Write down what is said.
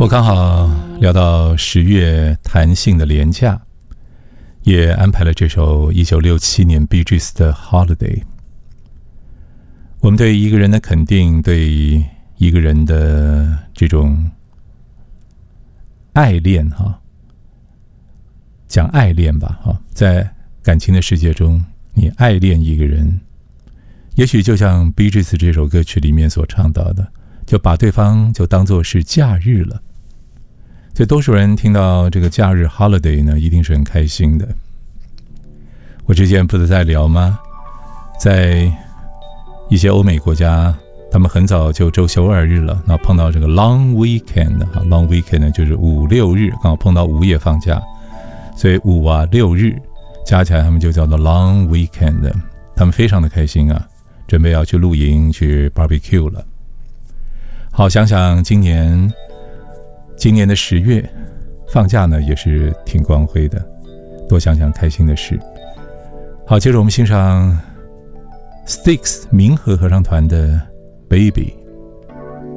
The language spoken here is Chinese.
我刚好聊到10月弹性的连假，也安排了这首1967年 Bee Gees 的 Holiday。 我们对一个人的肯定，对一个人的这种爱恋讲爱恋吧在感情的世界中，你爱恋一个人，也许就像 Bee Gees 这首歌曲里面所唱到的，就把对方就当作是假日了。所以多数人听到这个假日 holiday 呢，一定是很开心的。我之前不是在聊吗？在一些欧美国家，他们很早就周休2日了，然后碰到这个 long weekend，long weekend 呢就是5、6日，刚好碰到午夜放假，所以5啊6日加起来他们就叫做 long weekend， 他们非常的开心啊，准备要去露营去 barbecue 了。好，想想今年的10月放假呢，也是挺光辉的，多想想开心的事。好，接着我们欣赏 Styx 冥河合唱团的 Baby。